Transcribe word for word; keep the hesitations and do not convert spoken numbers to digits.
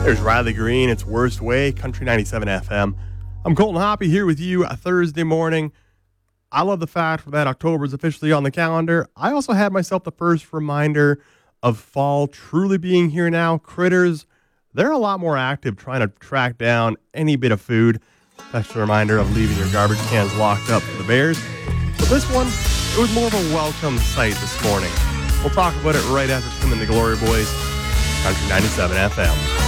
There's Riley Green, It's Worst Way, Country ninety-seven F M. I'm Colton Hoppy here with you a Thursday morning. I love the fact that October is officially on the calendar. I also had myself the first reminder of fall truly being here now. Critters, they're a lot more active trying to track down any bit of food. That's a reminder of leaving your garbage cans locked up for the bears. But this one, it was more of a welcome sight this morning. We'll talk about it right after Tim and the Glory Boys, Country ninety-seven F M.